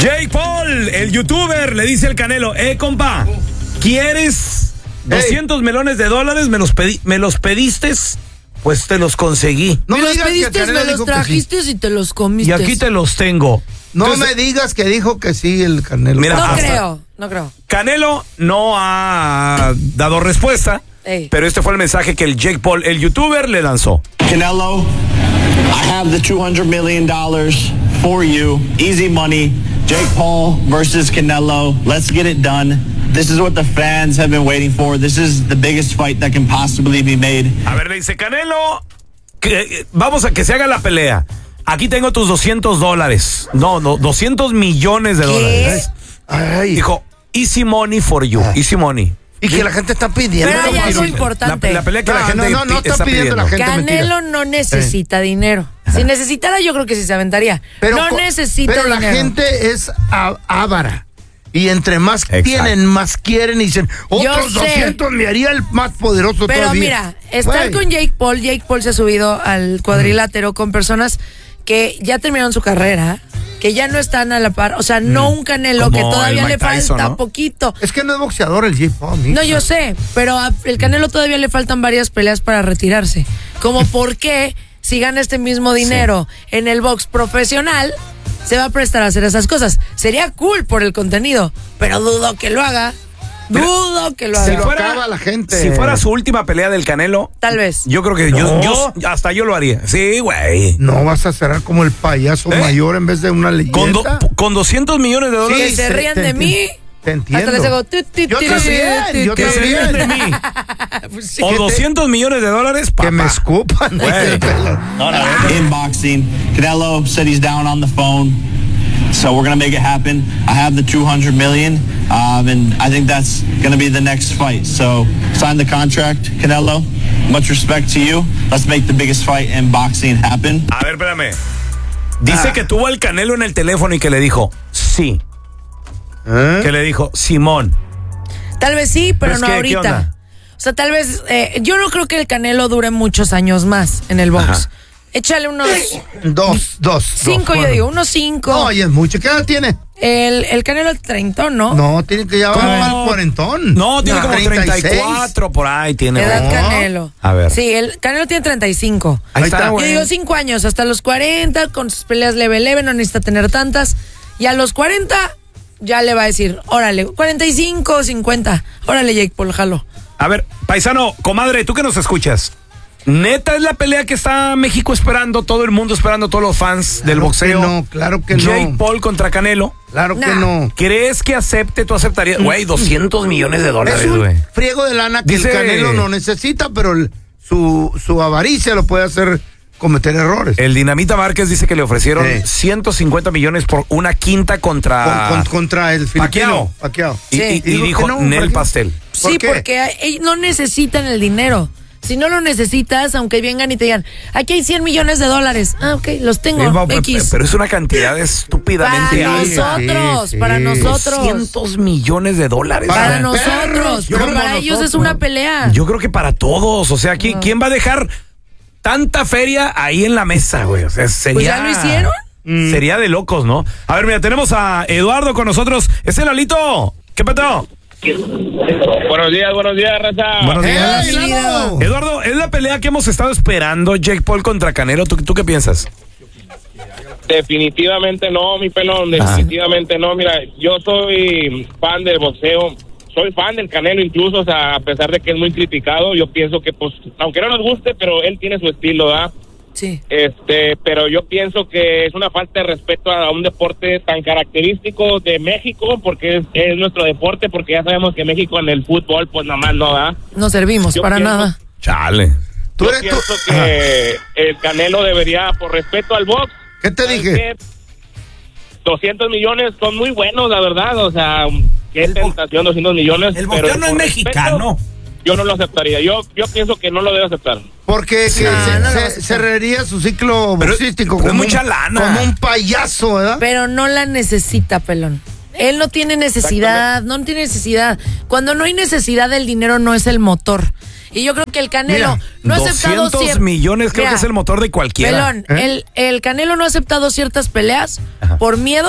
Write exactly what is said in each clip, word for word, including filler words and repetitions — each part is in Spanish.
Jake Paul, el youtuber, le dice al Canelo, eh, compa, ¿quieres doscientos hey. melones de dólares? ¿Me los, pedi me los pediste? Pues te los conseguí. No me me los pediste, me los trajiste sí. y te los comiste. Y aquí te los tengo. No Entonces, me digas que dijo que sí el Canelo. Mira, no hasta, creo, no creo. Canelo no ha dado respuesta, Ey. pero este fue el mensaje que el Jake Paul, el youtuber, le lanzó. Canelo, I have the two hundred million dollars for you. Easy money. Jake Paul versus Canelo. Let's get it done. This is what the fans have been waiting for. This is the biggest fight that can possibly be made. A ver, le dice Canelo, que, vamos a que se haga la pelea. Aquí tengo tus doscientos dólares. No, no, doscientos millones de ¿Qué? dólares. Ay. Dijo, easy money for you, ah. easy money. Y que la gente está pidiendo. Pero hay algo importante. La, la pelea que no, la gente no, no, no está, está pidiendo, pidiendo. La gente. Canelo mentira. no necesita eh. dinero. Si necesitara, yo creo que sí se aventaría. Pero, no necesita pero dinero. Pero la gente es ávara. Y entre más Exacto. tienen, más quieren y dicen, otros doscientos me haría el más poderoso pero todavía. Pero mira, estar Wey. con Jake Paul, Jake Paul se ha subido al cuadrilátero mm. con personas que ya terminaron su carrera, que ya no están a la par, o sea, mm. no un Canelo Como que todavía le Tyson, falta ¿no? poquito. Es que no es boxeador el Jake Paul. Mija. No, yo sé, pero a el Canelo todavía le faltan varias peleas para retirarse. Como por qué, si gana este mismo dinero sí. en el box profesional, se va a prestar a hacer esas cosas. Sería cool por el contenido, pero dudo que lo haga. Dudo que lo haga. Se lo acaba la gente. Si fuera su última pelea del Canelo, tal vez. Yo creo que no. yo, yo hasta yo lo haría. Sí, güey. No vas a cerrar como el payaso ¿Eh? mayor en vez de una leyenda. Con, do, con doscientos millones de dólares. Sí, se rían de mí. Te entiendo. Hasta les digo, tu, tu, yo también, yo que se rían de mí. Pues sí, o doscientos te... millones de dólares, papá. Que me escupan. No, no, no. In boxing, Canelo said he's down on the phone. So we're going to make it happen. I have the two hundred million, um, and I think that's going to be the next fight. So sign the contract, Canelo. Much respect to you. Let's make the biggest fight in boxing happen. A ver, espérame. Dice ah. que tuvo al Canelo en el teléfono y que le dijo, sí. ¿Eh? Que le dijo, Simón. Tal vez sí, pero, pero no que, ahorita. O sea, tal vez, eh, yo no creo que el Canelo dure muchos años más en el box. Ajá. Échale unos... Dos, dos. Cinco, dos, yo bueno. digo, unos cinco. No, y es mucho. ¿Qué edad tiene? El, el Canelo es treintón, ¿no? No, tiene que llevar al cuarentón. No, tiene no, como treinta y cuatro por ahí. Tiene. Edad no. Canelo. A ver. Sí, el Canelo tiene treinta y cinco. Ahí está, Yo güey. digo cinco años, hasta los cuarenta, con sus peleas leve, leve, no necesita tener tantas. Y a los cuarenta, ya le va a decir, órale, cuarenta y cinco, cincuenta. Órale, Jake Paul, jalo. A ver, paisano, comadre, tú que nos escuchas. Neta es la pelea que está México esperando, todo el mundo esperando, todos los fans claro del boxeo. Que no, claro que no. Jake Paul contra Canelo. Claro nah. que no. ¿Crees que acepte? ¿Tú aceptarías? Güey, doscientos millones de dólares, güey. Friego de lana que Dice... el Canelo no necesita, pero el, su, su avaricia lo puede hacer cometer errores. El Dinamita Márquez dice que le ofrecieron sí. ciento cincuenta millones por una quinta contra... Con, con, contra el filipino. Pacquiao. Y, sí. y, y, y dijo, no, Nel Pastel. Sí, ¿Por porque ellos no necesitan el dinero. Si no lo necesitas, aunque vengan y te digan, aquí hay cien millones de dólares. Ah, ok, los tengo. Sí, pero, X. Pero es una cantidad estúpidamente Para nosotros, sí, sí. para nosotros. doscientos millones de dólares. Para, para nosotros, pero para nosotros. ellos es una pelea. Yo creo que para todos. O sea, ¿quién, no. ¿quién va a dejar tanta feria ahí en la mesa, güey? O sea, sería... Pues ya lo hicieron. Mm. Sería de locos, ¿no? A ver, mira, tenemos a Eduardo con nosotros. ¿Es el Lalito? ¿Qué petó? Buenos días, buenos días, raza. Buenos días. Hey, Eduardo, es la pelea que hemos estado esperando, Jake Paul contra Canelo. ¿Tú, tú qué piensas? Definitivamente no, mi pelón, definitivamente ah. no. Mira, yo soy fan del boxeo, soy fan del Canelo incluso, o sea, a pesar de que es muy criticado, yo pienso que, pues, aunque no nos guste, pero él tiene su estilo, ¿verdad? Sí. Este, pero yo pienso que es una falta de respeto a un deporte tan característico de México, porque es, es nuestro deporte, porque ya sabemos que México en el fútbol, pues nada más no da. No servimos yo para pienso, nada. Chale. Yo pienso tú? que Ajá. el Canelo debería, por respeto al box. ¿Qué te dije? doscientos millones son muy buenos, la verdad, o sea, qué el tentación, doscientos millones. El boxeo no es mexicano. Respeto, yo no lo aceptaría. Yo yo pienso que no lo debe aceptar. Porque sí, se, no, no se, cerraría su ciclo pero, boxístico pero como, mucha un, lana. como un payaso, ¿verdad? Pero no la necesita, pelón. Él no tiene necesidad, no tiene necesidad. Cuando no hay necesidad, el dinero no es el motor. Y yo creo que el Canelo Mira, no ha aceptado doscientos millones creo Mira, que es el motor de cualquiera. Pelón, ¿Eh? el, el Canelo no ha aceptado ciertas peleas Ajá. por miedo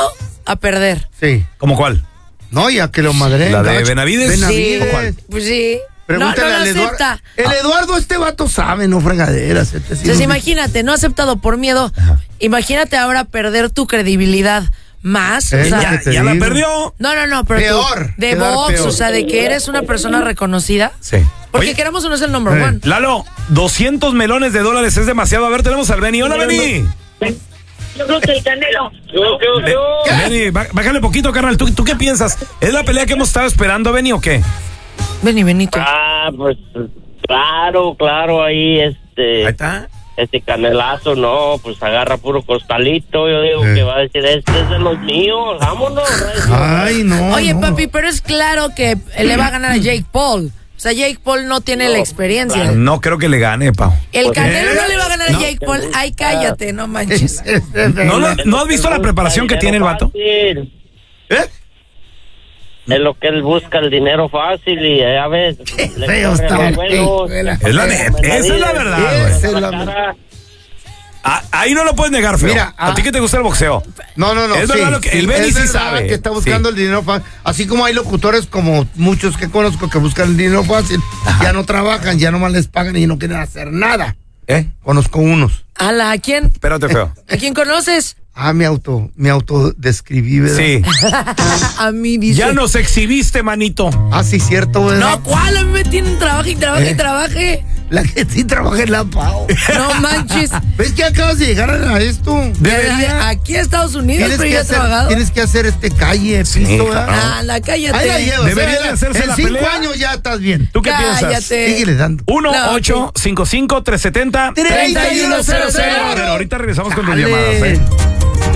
a perder. Sí. ¿Cómo cuál? No, ya que lo madre. ¿La de Benavides? Benavides. Sí, ¿Cuál? pues sí. Pregúntale no, no al lo Eduardo. acepta. El Eduardo, este vato sabe, no fregaderas. Este sí Entonces no- imagínate, no aceptado por miedo. Imagínate ahora perder tu credibilidad más. Es o lo sea, que te Ya la digo. perdió. no, no, no, pero tú, Peor, de quedar box, peor. o sea, de que eres una persona reconocida. Sí. Porque Oye, queramos uno es el number Eh. one. Lalo, doscientos melones de dólares es demasiado. A ver, tenemos al Benny. Hola, Benny. Yo creo que el Canelo. Benny, bá- bájale poquito, carnal. ¿Tú, ¿Tú qué piensas? ¿Es la pelea que hemos estado esperando, Benny, o qué? Benny Benito. Ah, pues claro, claro, ahí este. Ahí está. Este canelazo, no, pues agarra puro costalito. Yo digo Eh. que va a decir, este es de los míos, vámonos. recio. Ay, no. Oye, no. papi, pero es claro que le va a ganar a Jake Paul. O sea, Jake Paul no tiene la experiencia. No creo que le gane, Pau. El Canelo ¿Eh? no le va a ganar a Jake Paul. Ay, cállate, no manches. ¿No, lo- ¿No has visto la preparación que tiene el vato? Fácil. ¿Eh? Es lo que él busca, el dinero fácil y ya ves. le feo corre está, los el vuelos. feo, la- Es la neta, esa es la verdad, güey. Esa es la La verdad. cara. Ah, ahí no lo puedes negar, feo. Mira, a ah. ti que te gusta el boxeo. No, no, no. Es verdad lo que- el Benny es sí verdad sabe. que está buscando Sí. el dinero fácil. Así como hay locutores como muchos que conozco que buscan el dinero fácil, ya no trabajan, ya nomás les pagan y no quieren hacer nada. ¿Eh? Conozco unos. Ala, ¿a quién? Espérate, feo. ¿A quién conoces? Ah, mi auto, mi auto describí, ¿verdad? Sí. A mí dice. Ya nos exhibiste, manito. Ah, sí, cierto, ¿verdad? No, ¿cuál? A mí me tienen trabaje y trabaje y Eh. trabaje. La que sí trabaja en la Pau. No manches. ¿Ves que acabas de llegar a esto? Debería- Aquí a Estados Unidos, Tienes pero que, yo he hacer, trabajado. tienes que hacer este calle, piso, ¿verdad? cabrón. Ah, la cállate. Ahí la llevas. Debería ¿eh? de hacerse En la cinco pelea. años ya estás bien. ¿Tú qué piensas? Cállate. Síguele dando. uno No, ocho cinco cinco tres siete cero treinta y uno cero cero. A ver, ahorita regresamos con tus Chale. llamadas, ¿eh?